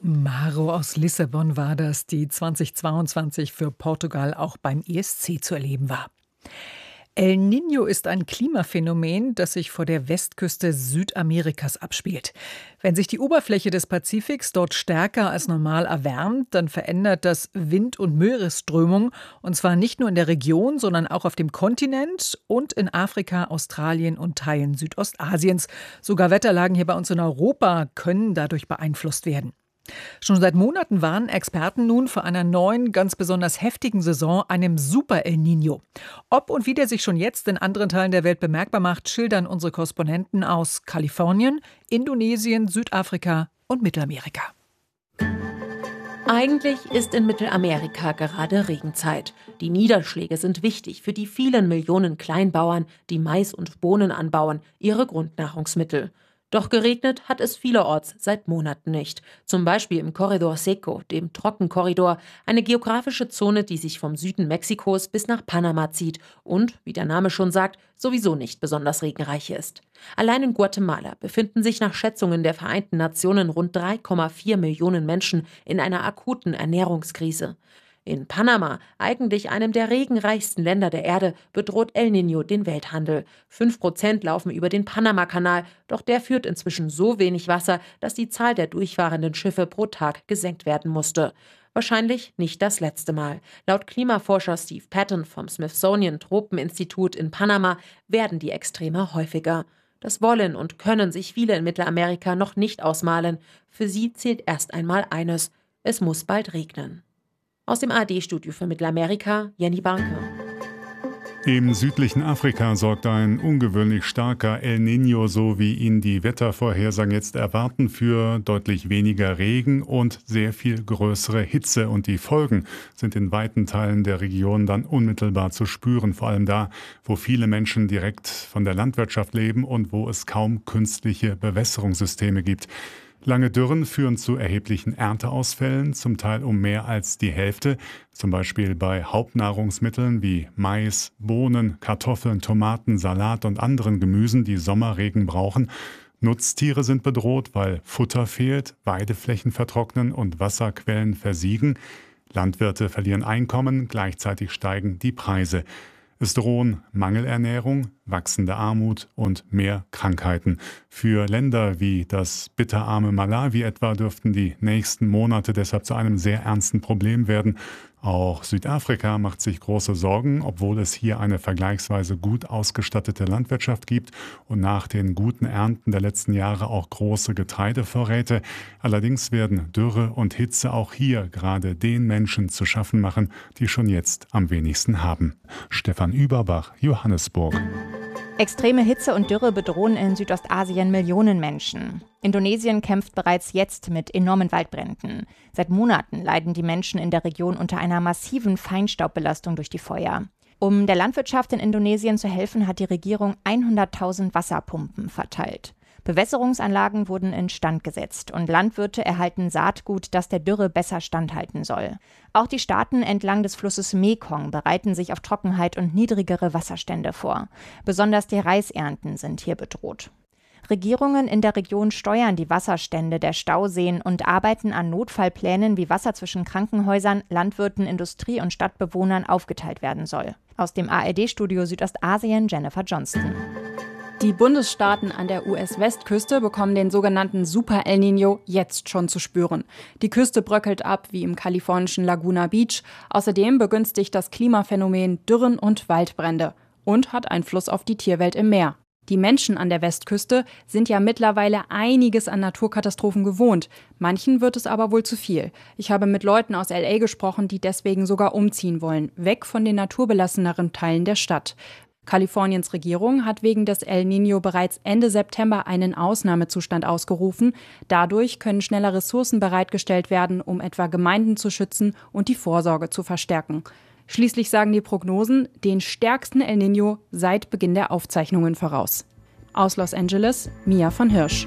Maro aus Lissabon war das, die 2022 für Portugal auch beim ESC zu erleben war. El Niño ist ein Klimaphänomen, das sich vor der Westküste Südamerikas abspielt. Wenn sich die Oberfläche des Pazifiks dort stärker als normal erwärmt, dann verändert das Wind- und Meeresströmung, und zwar nicht nur in der Region, sondern auch auf dem Kontinent und in Afrika, Australien und Teilen Südostasiens. Sogar Wetterlagen hier bei uns in Europa können dadurch beeinflusst werden. Schon seit Monaten warnen Experten nun vor einer neuen, ganz besonders heftigen Saison, einem Super El Niño. Ob und wie der sich schon jetzt in anderen Teilen der Welt bemerkbar macht, schildern unsere Korrespondenten aus Kalifornien, Indonesien, Südafrika und Mittelamerika. Eigentlich ist in Mittelamerika gerade Regenzeit. Die Niederschläge sind wichtig für die vielen Millionen Kleinbauern, die Mais und Bohnen anbauen, ihre Grundnahrungsmittel. Doch geregnet hat es vielerorts seit Monaten nicht. Zum Beispiel im Corredor Seco, dem Trockenkorridor, eine geografische Zone, die sich vom Süden Mexikos bis nach Panama zieht und, wie der Name schon sagt, sowieso nicht besonders regenreich ist. Allein in Guatemala befinden sich nach Schätzungen der Vereinten Nationen rund 3,4 Millionen Menschen in einer akuten Ernährungskrise. In Panama, eigentlich einem der regenreichsten Länder der Erde, bedroht El Niño den Welthandel. 5% laufen über den Panama-Kanal, doch der führt inzwischen so wenig Wasser, dass die Zahl der durchfahrenden Schiffe pro Tag gesenkt werden musste. Wahrscheinlich nicht das letzte Mal. Laut Klimaforscher Steve Patton vom Smithsonian Tropeninstitut in Panama werden die Extreme häufiger. Das wollen und können sich viele in Mittelamerika noch nicht ausmalen. Für sie zählt erst einmal eines: Es muss bald regnen. Aus dem ARD-Studio für Mittelamerika, Jenny Barke. Im südlichen Afrika sorgt ein ungewöhnlich starker El Niño, so wie ihn die Wettervorhersagen jetzt erwarten, für deutlich weniger Regen und sehr viel größere Hitze. Und die Folgen sind in weiten Teilen der Region dann unmittelbar zu spüren, vor allem da, wo viele Menschen direkt von der Landwirtschaft leben und wo es kaum künstliche Bewässerungssysteme gibt. Lange Dürren führen zu erheblichen Ernteausfällen, zum Teil um mehr als die Hälfte, zum Beispiel bei Hauptnahrungsmitteln wie Mais, Bohnen, Kartoffeln, Tomaten, Salat und anderen Gemüsen, die Sommerregen brauchen. Nutztiere sind bedroht, weil Futter fehlt, Weideflächen vertrocknen und Wasserquellen versiegen. Landwirte verlieren Einkommen, gleichzeitig steigen die Preise. Es drohen Mangelernährung, wachsende Armut und mehr Krankheiten. Für Länder wie das bitterarme Malawi etwa dürften die nächsten Monate deshalb zu einem sehr ernsten Problem werden. Auch Südafrika macht sich große Sorgen, obwohl es hier eine vergleichsweise gut ausgestattete Landwirtschaft gibt und nach den guten Ernten der letzten Jahre auch große Getreidevorräte. Allerdings werden Dürre und Hitze auch hier gerade den Menschen zu schaffen machen, die schon jetzt am wenigsten haben. Stefan Überbach, Johannesburg. Extreme Hitze und Dürre bedrohen in Südostasien Millionen Menschen. Indonesien kämpft bereits jetzt mit enormen Waldbränden. Seit Monaten leiden die Menschen in der Region unter einer massiven Feinstaubbelastung durch die Feuer. Um der Landwirtschaft in Indonesien zu helfen, hat die Regierung 100.000 Wasserpumpen verteilt. Bewässerungsanlagen wurden instand gesetzt und Landwirte erhalten Saatgut, das der Dürre besser standhalten soll. Auch die Staaten entlang des Flusses Mekong bereiten sich auf Trockenheit und niedrigere Wasserstände vor. Besonders die Reisernten sind hier bedroht. Regierungen in der Region steuern die Wasserstände der Stauseen und arbeiten an Notfallplänen, wie Wasser zwischen Krankenhäusern, Landwirten, Industrie- und Stadtbewohnern aufgeteilt werden soll. Aus dem ARD-Studio Südostasien, Jennifer Johnston. Die Bundesstaaten an der US-Westküste bekommen den sogenannten Super El Niño jetzt schon zu spüren. Die Küste bröckelt ab, wie im kalifornischen Laguna Beach. Außerdem begünstigt das Klimaphänomen Dürren und Waldbrände und hat Einfluss auf die Tierwelt im Meer. Die Menschen an der Westküste sind ja mittlerweile einiges an Naturkatastrophen gewohnt. Manchen wird es aber wohl zu viel. Ich habe mit Leuten aus LA gesprochen, die deswegen sogar umziehen wollen, weg von den naturbelasseneren Teilen der Stadt. Kaliforniens Regierung hat wegen des El Niño bereits Ende September einen Ausnahmezustand ausgerufen. Dadurch können schneller Ressourcen bereitgestellt werden, um etwa Gemeinden zu schützen und die Vorsorge zu verstärken. Schließlich sagen die Prognosen den stärksten El Niño seit Beginn der Aufzeichnungen voraus. Aus Los Angeles, Mia von Hirsch.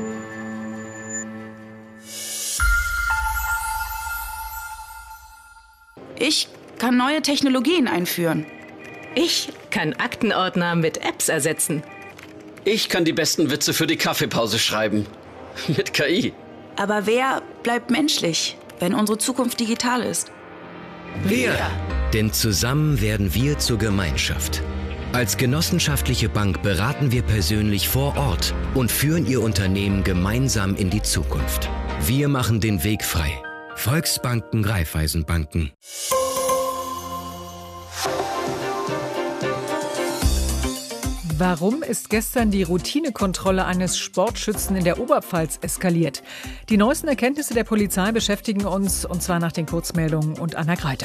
Ich kann neue Technologien einführen. Ich kann Aktenordner mit Apps ersetzen. Ich kann die besten Witze für die Kaffeepause schreiben. Mit KI. Aber wer bleibt menschlich, wenn unsere Zukunft digital ist? Wir! Denn zusammen werden wir zur Gemeinschaft. Als genossenschaftliche Bank beraten wir persönlich vor Ort und führen Ihr Unternehmen gemeinsam in die Zukunft. Wir machen den Weg frei. Volksbanken, Raiffeisenbanken. Warum ist gestern die Routinekontrolle eines Sportschützen in der Oberpfalz eskaliert? Die neuesten Erkenntnisse der Polizei beschäftigen uns, und zwar nach den Kurzmeldungen und Anna Greiter.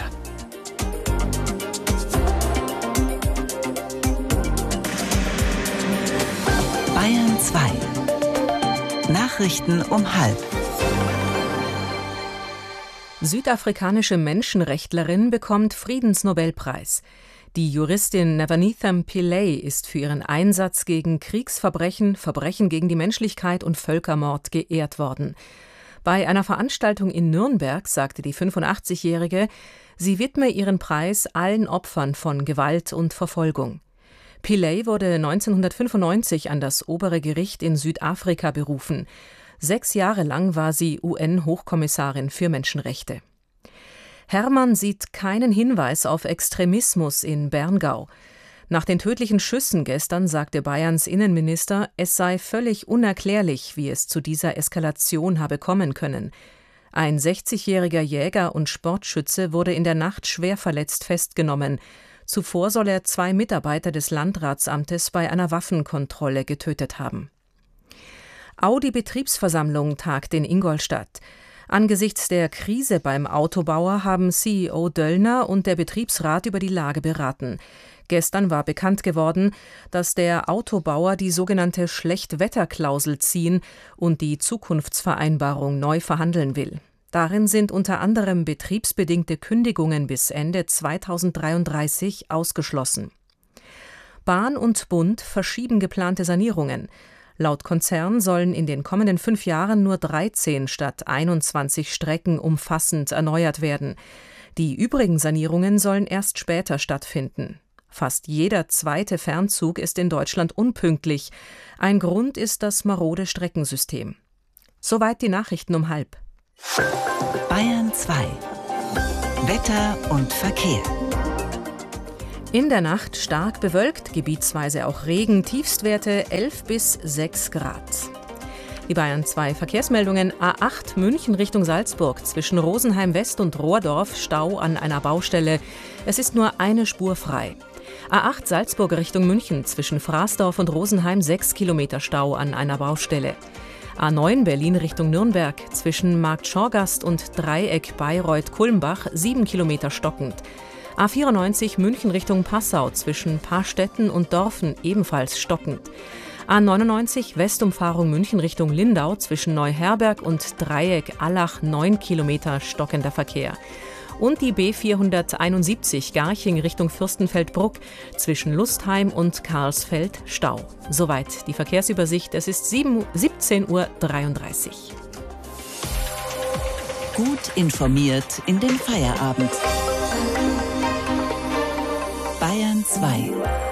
Bayern 2. Nachrichten um 12:30. Südafrikanische Menschenrechtlerin bekommt Friedensnobelpreis. Die Juristin Navanytham Pillay ist für ihren Einsatz gegen Kriegsverbrechen, Verbrechen gegen die Menschlichkeit und Völkermord geehrt worden. Bei einer Veranstaltung in Nürnberg sagte die 85-Jährige, sie widme ihren Preis allen Opfern von Gewalt und Verfolgung. Pillay wurde 1995 an das obere Gericht in Südafrika berufen. 6 Jahre lang war sie UN-Hochkommissarin für Menschenrechte. Hermann sieht keinen Hinweis auf Extremismus in Berngau. Nach den tödlichen Schüssen gestern sagte Bayerns Innenminister, es sei völlig unerklärlich, wie es zu dieser Eskalation habe kommen können. Ein 60-jähriger Jäger und Sportschütze wurde in der Nacht schwer verletzt festgenommen. Zuvor soll er 2 Mitarbeiter des Landratsamtes bei einer Waffenkontrolle getötet haben. Audi-Betriebsversammlung tagt in Ingolstadt. Angesichts der Krise beim Autobauer haben CEO Döllner und der Betriebsrat über die Lage beraten. Gestern war bekannt geworden, dass der Autobauer die sogenannte Schlechtwetterklausel ziehen und die Zukunftsvereinbarung neu verhandeln will. Darin sind unter anderem betriebsbedingte Kündigungen bis Ende 2033 ausgeschlossen. Bahn und Bund verschieben geplante Sanierungen. Laut Konzern sollen in den kommenden 5 Jahren nur 13 statt 21 Strecken umfassend erneuert werden. Die übrigen Sanierungen sollen erst später stattfinden. Fast jeder zweite Fernzug ist in Deutschland unpünktlich. Ein Grund ist das marode Streckensystem. Soweit die Nachrichten um 12:30. Bayern 2. Wetter und Verkehr. In der Nacht stark bewölkt, gebietsweise auch Regen, Tiefstwerte 11 bis 6 Grad. Die Bayern 2 Verkehrsmeldungen: A8 München Richtung Salzburg, zwischen Rosenheim West und Rohrdorf Stau an einer Baustelle. Es ist nur eine Spur frei. A8 Salzburg Richtung München, zwischen Fraßdorf und Rosenheim 6 Kilometer Stau an einer Baustelle. A9 Berlin Richtung Nürnberg, zwischen Markt Schorgast und Dreieck Bayreuth-Kulmbach 7 Kilometer stockend. A94 München Richtung Passau, zwischen Paarstetten und Dorfen ebenfalls stockend. A99 Westumfahrung München Richtung Lindau, zwischen Neuherberg und Dreieck Allach 9 Kilometer stockender Verkehr. Und die B471 Garching Richtung Fürstenfeldbruck, zwischen Lustheim und Karlsfeld Stau. Soweit die Verkehrsübersicht. Es ist 17:33 Uhr. Gut informiert in den Feierabend. Bayern 2.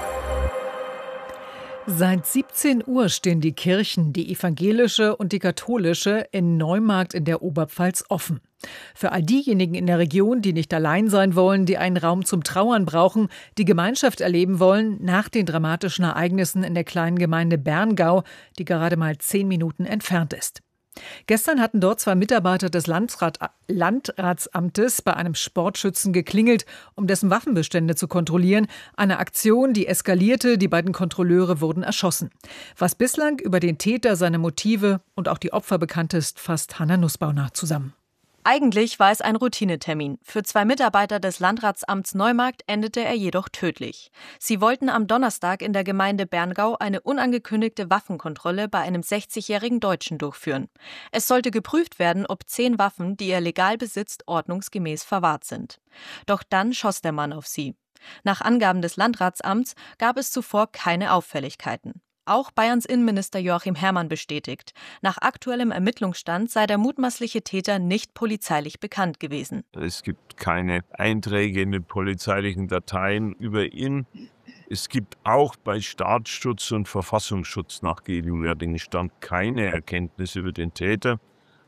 Seit 17 Uhr stehen die Kirchen, die evangelische und die katholische, in Neumarkt in der Oberpfalz offen. Für all diejenigen in der Region, die nicht allein sein wollen, die einen Raum zum Trauern brauchen, die Gemeinschaft erleben wollen, nach den dramatischen Ereignissen in der kleinen Gemeinde Berngau, die gerade mal 10 Minuten entfernt ist. Gestern hatten dort 2 Mitarbeiter des Landratsamtes bei einem Sportschützen geklingelt, um dessen Waffenbestände zu kontrollieren. Eine Aktion, die eskalierte, die beiden Kontrolleure wurden erschossen. Was bislang über den Täter, seine Motive und auch die Opfer bekannt ist, fasst Hanna Nussbaumer zusammen. Eigentlich war es ein Routinetermin. Für 2 Mitarbeiter des Landratsamts Neumarkt endete er jedoch tödlich. Sie wollten am Donnerstag in der Gemeinde Berngau eine unangekündigte Waffenkontrolle bei einem 60-jährigen Deutschen durchführen. Es sollte geprüft werden, ob 10 Waffen, die er legal besitzt, ordnungsgemäß verwahrt sind. Doch dann schoss der Mann auf sie. Nach Angaben des Landratsamts gab es zuvor keine Auffälligkeiten. Auch Bayerns Innenminister Joachim Herrmann bestätigt, nach aktuellem Ermittlungsstand sei der mutmaßliche Täter nicht polizeilich bekannt gewesen. Es gibt keine Einträge in den polizeilichen Dateien über ihn. Es gibt auch bei Staatsschutz und Verfassungsschutz nach gegenwärtigem Stand keine Erkenntnisse über den Täter.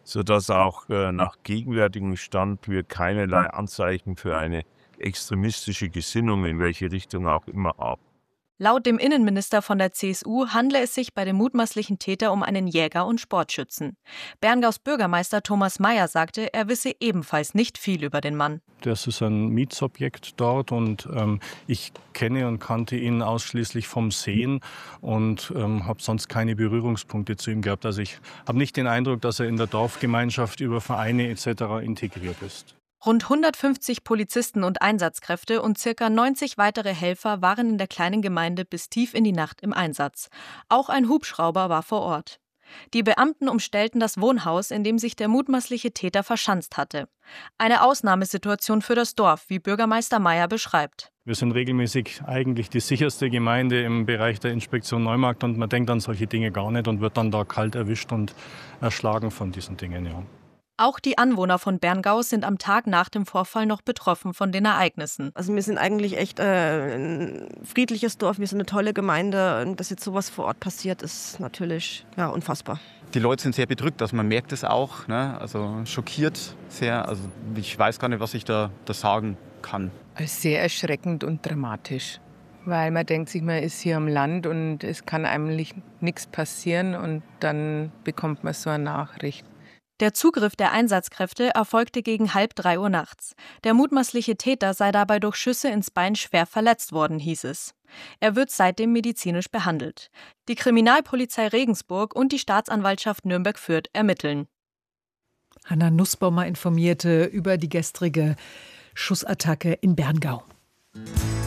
sodass auch nach gegenwärtigem Stand wir keinerlei Anzeichen für eine extremistische Gesinnung in welche Richtung auch immer haben. Laut dem Innenminister von der CSU handle es sich bei dem mutmaßlichen Täter um einen Jäger und Sportschützen. Berngaus Bürgermeister Thomas Mayer sagte, er wisse ebenfalls nicht viel über den Mann. Das ist ein Mietsobjekt dort und ich kenne und kannte ihn ausschließlich vom Sehen und habe sonst keine Berührungspunkte zu ihm gehabt. Also ich habe nicht den Eindruck, dass er in der Dorfgemeinschaft über Vereine etc. integriert ist. Rund 150 Polizisten und Einsatzkräfte und ca. 90 weitere Helfer waren in der kleinen Gemeinde bis tief in die Nacht im Einsatz. Auch ein Hubschrauber war vor Ort. Die Beamten umstellten das Wohnhaus, in dem sich der mutmaßliche Täter verschanzt hatte. Eine Ausnahmesituation für das Dorf, wie Bürgermeister Mayer beschreibt. Wir sind regelmäßig eigentlich die sicherste Gemeinde im Bereich der Inspektion Neumarkt und man denkt an solche Dinge gar nicht und wird dann da kalt erwischt und erschlagen von diesen Dingen, ja. Auch die Anwohner von Berngau sind am Tag nach dem Vorfall noch betroffen von den Ereignissen. Also wir sind eigentlich echt ein friedliches Dorf, wir sind eine tolle Gemeinde. Und dass jetzt sowas vor Ort passiert, ist natürlich unfassbar. Die Leute sind sehr bedrückt, also man merkt es auch, ne? Also schockiert sehr. Also ich weiß gar nicht, was ich da sagen kann. Sehr erschreckend und dramatisch, weil man denkt sich, man ist hier am Land und es kann eigentlich nichts passieren und dann bekommt man so eine Nachricht. Der Zugriff der Einsatzkräfte erfolgte gegen 2:30 Uhr nachts. Der mutmaßliche Täter sei dabei durch Schüsse ins Bein schwer verletzt worden, hieß es. Er wird seitdem medizinisch behandelt. Die Kriminalpolizei Regensburg und die Staatsanwaltschaft Nürnberg-Fürth ermitteln. Hanna Nussbaumer informierte über die gestrige Schussattacke in Berngau.